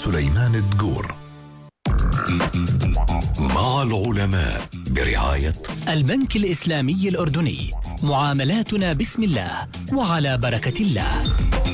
سليمان الدقور. مع العلماء برعاية البنك الإسلامي الأردني. معاملاتنا بسم الله وعلى بركة الله.